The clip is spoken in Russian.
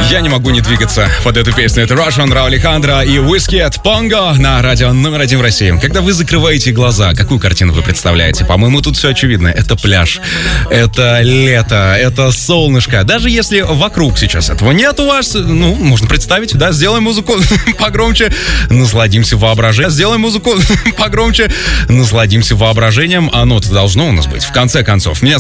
Я не могу не двигаться под эту песню. Это Russian, Рау Алехандро и Wizkid Pongo на радио номер 1 в России. Когда вы закрываете глаза, какую картину вы представляете? По-моему, тут все очевидно. Это пляж, это лето, это солнышко. Даже если вокруг сейчас этого нет у вас, можно представить, да, сделаем музыку погромче, насладимся воображением. Сделаем музыку погромче, насладимся воображением. Оно-то должно у нас быть. В конце концов, меня